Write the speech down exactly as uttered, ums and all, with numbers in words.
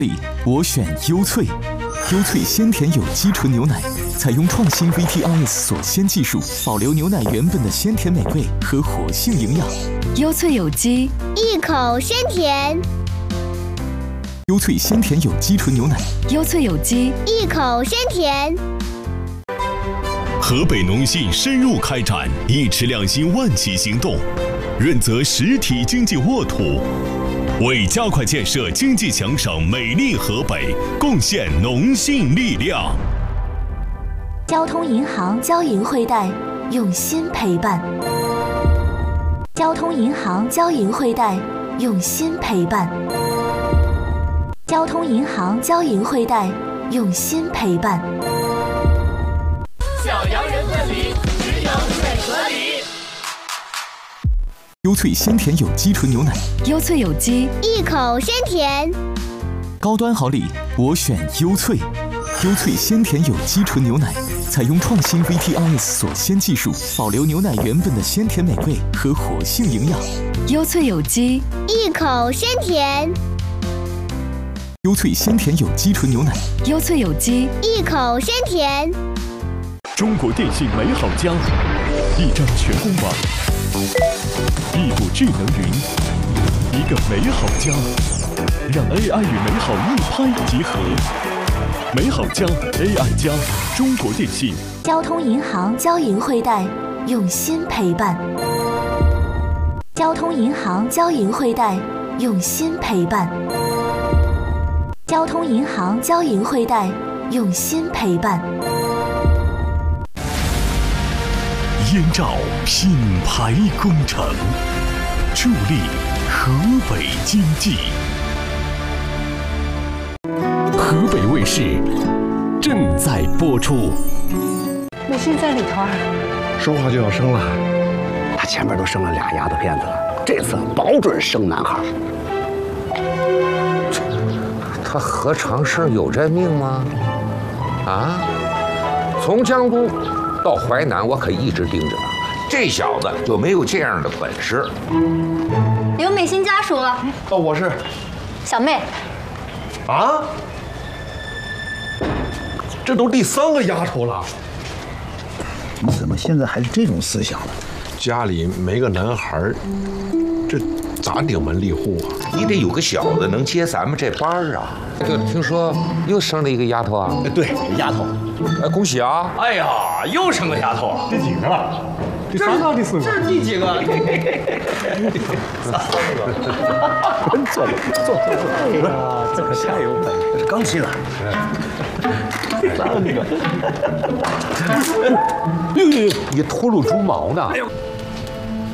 里我选优萃，优萃鲜甜有机纯牛奶，采用创新 V T R S 锁鲜技术，保留牛奶原本的鲜甜美味和活性营养。 优萃有机， 一口鲜甜。 优萃鲜甜有机纯牛奶， 优萃有机， 一口鲜甜。 河北农信深入开展一池两新万企行动，润泽实体经济沃土，为加快建设经济强省美丽河北贡献农信力量。 交通银行交银汇贷，用心陪伴。交通银行交银汇贷，用心陪伴。交通银行交银汇贷，用心陪伴。 小洋人分离，只有水和梨。 优萃鲜甜有机纯牛奶， 优萃有机， 一口鲜甜。 高端好礼我选优萃，优萃鲜甜有机纯牛奶，采用创新 V T R S 锁鲜技术，保留牛奶原本的鲜甜美味和活性营养。 优萃有机， 一口鲜甜。 优萃鲜甜有机纯牛奶， 优萃有机， 一口鲜甜。 中国电信美好家，一张全公网，一股智能云，一个美好家，让 A I 与美好一拍即合。美好家 A I 加，中国电信。 交通银行交银汇贷，用心陪伴。交通银行交银汇贷，用心陪伴。交通银行交银汇贷，用心陪伴。 燕赵品牌工程，助力河北经济。河北卫视正在播出。 美信在里头啊， 说话就要生了，他前面都生了俩丫头片子了，这次保准生男孩。 他何尝是有这命吗？啊，从江都到淮南，我可一直盯着他，这小子就没有这样的本事。 有美心家属。 哦，我是小妹。 啊，这都第三个丫头了， 你怎么现在还是这种思想呢？ 家里没个男孩，这咋顶门立户啊？ 你得有个小子能接咱们这班啊！就听说又生了一个丫头啊？ 哎，对，丫头。 哎，恭喜啊！ 哎呀，又生个丫头啊！ 第几个了？第三个、第四个？ 这是第几个？ 三个。坐坐坐坐。哎呀，这可太有本事， 这是刚亲了。 三个。你秃噜猪毛呢？哎呦！